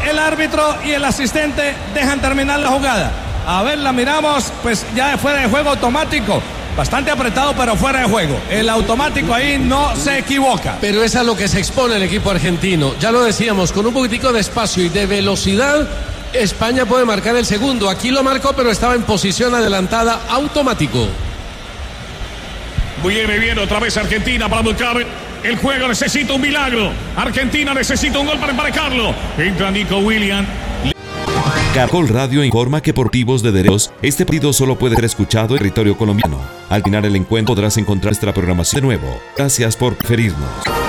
el árbitro y el asistente dejan terminar la jugada. A ver, la miramos, pues ya fuera de juego automático. Bastante apretado, pero fuera de juego. El automático ahí no se equivoca. Pero es a lo que se expone el equipo argentino. Ya lo decíamos, con un poquitico de espacio y de velocidad, España puede marcar el segundo. Aquí lo marcó, pero estaba en posición adelantada, automático. Viene bien otra vez Argentina para buscar el juego. Necesita un milagro. Argentina necesita un gol para emparejarlo. Entra Nico Williams. Caracol Radio informa que por motivos de derechos, este partido solo puede ser escuchado en territorio colombiano. Al final el encuentro podrás encontrar nuestra programación de nuevo. Gracias por preferirnos.